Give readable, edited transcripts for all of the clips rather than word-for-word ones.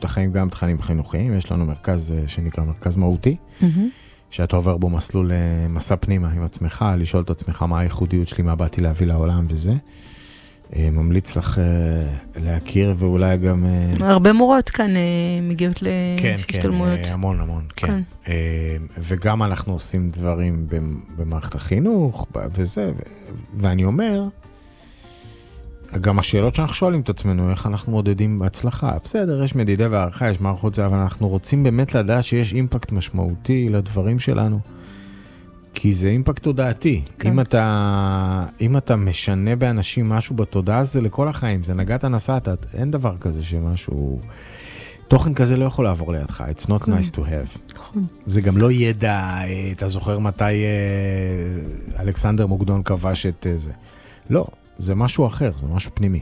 החיים גם תכנים חינוכיים, יש לנו מרכז שנקרא מרכז מהותי, שאתה עובר בו מסלול מסע פנימה עם עצמך, לשאול את עצמך מה הייחודיות שלי, מה באתי להביא לעולם וזה. ממליץ לך להכיר, ואולי גם... הרבה מורות כאן מגיעות להשתלמויות. כן, המון, כן. וגם אנחנו עושים דברים במערכת החינוך, וזה, ואני אומר, גם השאלות שאנחנו שואלים את עצמנו, איך אנחנו מודדים בהצלחה. בסדר, יש מדידה והערכה, יש מערכות זה, אבל אנחנו רוצים באמת לדעת שיש אימפקט משמעותי לדברים שלנו. כי זה אימפקט תודעתי. כן. אם אתה משנה באנשים משהו בתודעה, זה לכל החיים. זה נגעת נסעת, אין דבר כזה שמשהו... תוכן כזה לא יכול לעבור לידך. It's not nice to have. נכון. זה גם לא ידע, אתה זוכר מתי אלכסנדר מוקדון כבש את זה. לא, זה משהו אחר, זה משהו פנימי.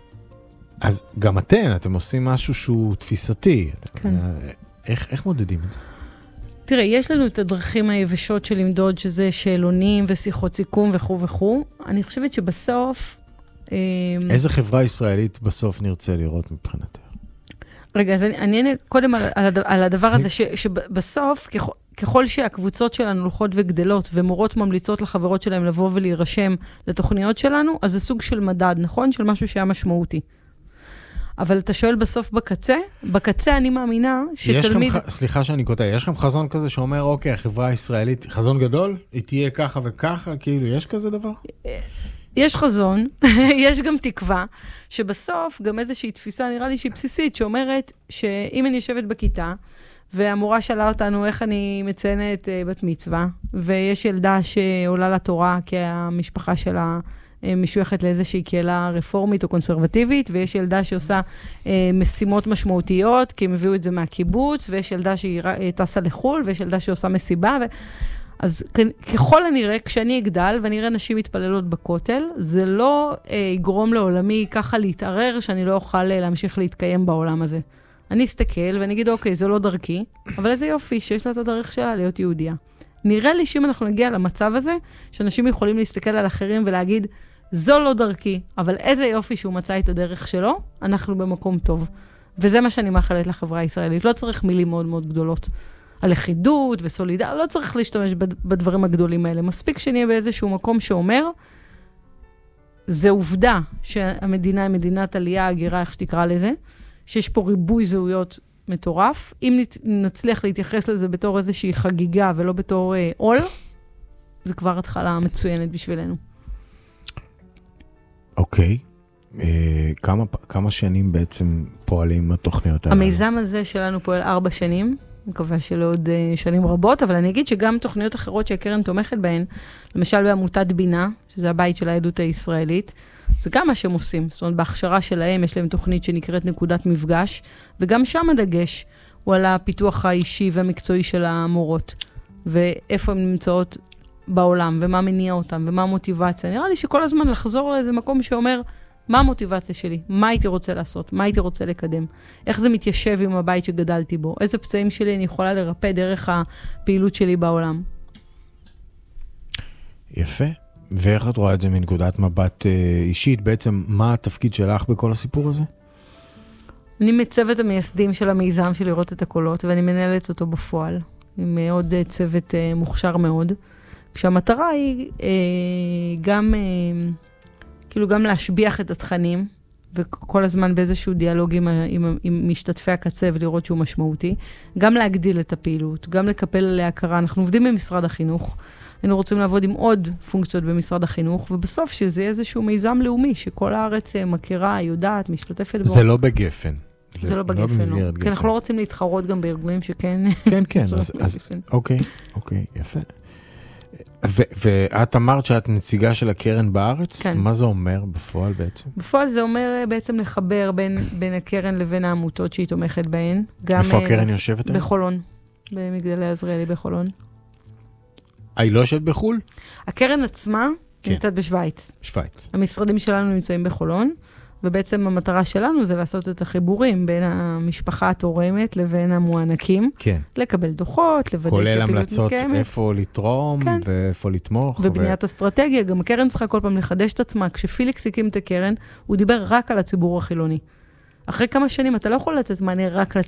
אז גם אתם עושים משהו שהוא תפיסתי. כן. איך מודדים את זה? תראה, יש לנו את הדרכים היבשות של למדוד, שזה שאלונים ושיחות סיכום וכו' וכו'. אני חושבת שבסוף... איזה חברה ישראלית בסוף נרצה לראות מבחינתך? רגע, אז אני אענה קודם על הדבר הזה, שבסוף, ככל שהקבוצות שלנו הולכות וגדלות, ומורות ממליצות לחברות שלהם לבוא ולהירשם לתוכניות שלנו, אז זה סוג של מדד, נכון? של משהו שהיה משמעותי. אבל אתה שואל בסוף בקצה אני מאמינה שתלמיד... סליחה שאני קוטע, יש לכם חזון כזה שאומר, אוקיי, החברה הישראלית, חזון גדול, היא תהיה ככה וככה, כאילו, יש כזה דבר? יש חזון, יש גם תקווה, שבסוף גם איזושהי תפיסה, נראה לי שהיא בסיסית, שאומרת שאם אני יושבת בכיתה, והמורה שאלה אותנו איך אני מציינת בת מצווה, ויש ילדה שעולה לתורה, כי המשפחה שלה... משויכת לאיזושהי קהילה רפורמית או קונסרבטיבית, ויש ילדה שעושה משימות משמעותיות, כי הם הביאו את זה מהקיבוץ, ויש ילדה שהיא טסה לחול, ויש ילדה שעושה מסיבה, אז ככל הנראה, כשאני אגדל, ואני אראה נשים מתפללות בכותל, זה לא יגרום לעולמי ככה להתערער, שאני לא אוכל להמשיך להתקיים בעולם הזה. אני אסתכל ואני אגיד, אוקיי, זה לא דרכי, אבל איזה יופי שיש לה את הדרך שלה להיות יהודיה. נראה לי שאם אנחנו נגיע למצב הזה, שאנשים יכולים להסתכל על אחרים ולהגיד, זו לא דרכי, אבל איזה יופי שהוא מצא את הדרך שלו, אנחנו במקום טוב. וזה מה שאני מאחלת לחברה הישראלית. לא צריך מילים מאוד מאוד גדולות על לכידות וסולידריות, לא צריך להשתמש בדברים הגדולים האלה. מספיק שנהיה באיזשהו מקום שאומר, זה עובדה שהמדינה היא מדינת עלייה, הגירה, איך שתקרא לזה, שיש פה ריבוי זהויות מטורף. אם נצליח להתייחס לזה בתור איזושהי חגיגה ולא בתור עול, זה כבר התחלה מצוינת בשבילנו. אוקיי. כמה שנים בעצם פועלים התוכניות האלה? המיזם הזה שלנו פועל 4 שנים. אני מקווה שלעוד שנים רבות, אבל אני אגיד שגם תוכניות אחרות שהקרן תומכת בהן, למשל בעמותת בינה, שזה הבית של העדות הישראלית, זה גם מה שהם עושים. זאת אומרת, בהכשרה שלהם יש להם תוכנית שנקראת נקודת מפגש, וגם שם הדגש הוא על הפיתוח האישי והמקצועי של המורות, ואיפה הן נמצאות בעולם, ומה מניע אותם, ומה המוטיבציה. נראה לי שכל הזמן לחזור לאיזה מקום שאומר, מה המוטיבציה שלי? מה הייתי רוצה לעשות? מה הייתי רוצה לקדם? איך זה מתיישב עם הבית שגדלתי בו? איזה פצעים שלי אני יכולה לרפא דרך הפעילות שלי בעולם? יפה. ואיך את רואה את זה מנקודת מבט אישית? בעצם, מה התפקיד שלך בכל הסיפור הזה? אני מצוות המייסדים של המיזם של לראות את הקולות, ואני מנהלת אותו בפועל, עם עוד צוות מוכשר מאוד. כשהמטרה היא גם להשביח את התכנים, וכל הזמן באיזשהו דיאלוג עם משתתפי הקצה, ולראות שהוא משמעותי. גם להגדיל את הפעילות, גם לקפל עליה הכרה. אנחנו עובדים במשרד החינוך, היינו רוצים לעבוד עם עוד פונקציות במשרד החינוך, ובסוף שזה איזשהו מיזם לאומי, שכל הארץ מכירה, יודעת, משתתפת בו. זה לא בגפן. זה לא בגפן, לא. כי אנחנו לא רוצים להתחרות גם בארגונים שכן... כן, אז אוקיי, יפה. ואת אמרת שאת נציגה של הקרן בארץ? כן. מה זה אומר בפועל בעצם? בפועל זה אומר בעצם לחבר בין הקרן לבין העמותות שהיא תומכת בהן. איפה הקרן יושבת? בחולון, במגדלי עזריאלי בחולון. היא לא יושבת בחול? הקרן עצמה נמצאת בשוויץ. שוויץ. המשרדים שלנו נמצאים בחולון, ובעצם המטרה שלנו זה לעשות את החיבורים בין המשפחה התורמת לבין המוענקים. כן. לקבל דוחות, לוודא כולל שפעילות המלצות מקיימת. איפה לתרום, כן. ואיפה לתמוך. ובניית אסטרטגיה, גם הקרן צריכה כל פעם לחדש את עצמה. כשפיליקס הקים את הקרן, הוא דיבר רק על הציבור החילוני. אחרי כמה שנים אתה לא יכול לתת מענה רק